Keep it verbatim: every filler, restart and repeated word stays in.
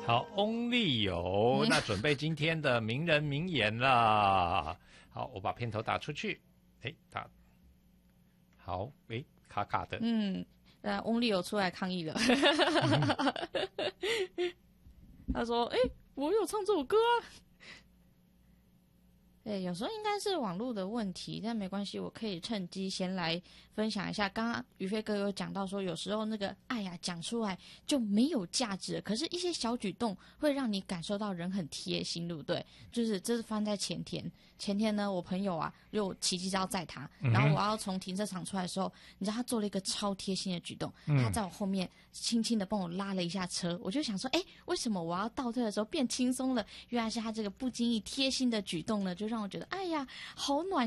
好 ，Only 有，那准备今天的名人名言了。好，我把片头打出去。哎，打好，哎，卡卡的。 嗯，呃，Only 有出来抗议了。他说：“哎、欸，我有唱这首歌啊。”对，有时候应该是网络的问题，但没关系，我可以趁机先来分享一下。刚刚宇飞哥有讲到说，有时候那个爱呀讲出来就没有价值，可是一些小举动会让你感受到人很贴心，对不对？就是这是发生在前天，前天呢，我朋友啊就骑机车载他，然后我要从停车场出来的时候，你知道他做了一个超贴心的举动，他在我后面轻轻的帮我拉了一下车，我就想说，哎，为什么我要倒退的时候变轻松了？原来是他这个不经意贴心的举动呢，就让我觉得，哎呀，好暖